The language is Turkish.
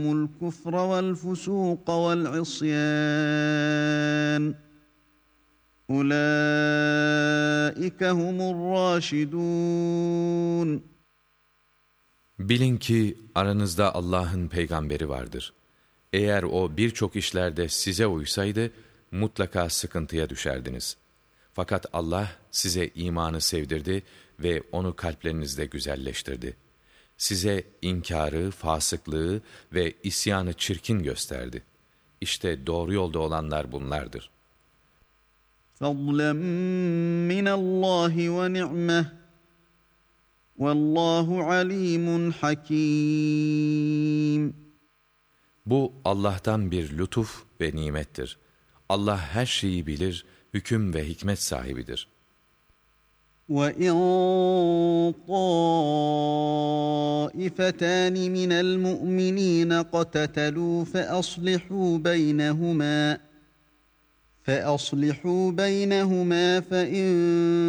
الكفر والفسوق والعصيان أولئك هم الراشدون. Bilin ki aranızda Allah'ın peygamberi vardır. Eğer o birçok işlerde size uysaydı, mutlaka sıkıntıya düşerdiniz. Fakat Allah size imanı sevdirdi ve onu kalplerinizde güzelleştirdi. Size inkarı, fasıklığı ve isyanı çirkin gösterdi. İşte doğru yolda olanlar bunlardır. فَضْلًا مِّنَ اللّٰهِ وَنِعْمَةً وَاللّٰهُ عَلِيمٌ حَكِيمٌ. Bu Allah'tan bir lütuf ve nimettir. Allah her şeyi bilir, hüküm ve hikmet sahibidir. وَإِنْ طَائِفَتَانِ مِنَ الْمُؤْمِنِينَ اقْتَتَلُوا فَأَصْلِحُوا بَيْنَهُمَا فَإِن